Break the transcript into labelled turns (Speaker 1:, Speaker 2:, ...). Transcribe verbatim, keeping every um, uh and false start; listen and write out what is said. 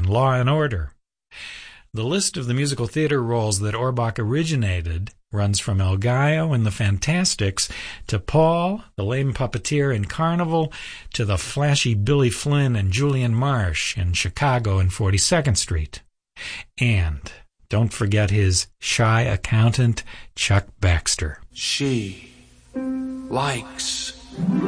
Speaker 1: and Law and Order. The list of the musical theater roles that Orbach originated runs from El Gallo in The Fantastics to Paul, the lame puppeteer in Carnival, to the flashy Billy Flynn and Julian Marsh in Chicago and forty-second Street. And don't forget his shy accountant, Chuck Baxter.
Speaker 2: She likes